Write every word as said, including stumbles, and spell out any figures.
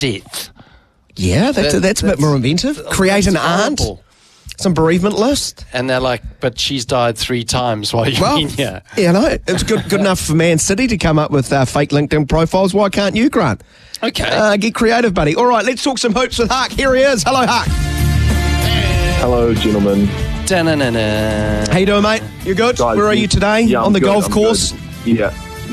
death. Yeah, that's, That- that's a bit that's- more inventive. Create an That's aunt, horrible. some bereavement list. And they're like, but she's died three times while you've Well, been here. yeah, no, it's good good enough for Man City to come up with uh, fake LinkedIn profiles. Why can't you, Grant? Okay. Uh, get creative, buddy. All right, let's talk some hoops with Huck. Here he is. Hello, Huck. Hello, gentlemen. Da-na-na-na. How you doing, mate? You good? Guys, Where are you today? yeah, I'm On the good, golf I'm course? good. Yeah,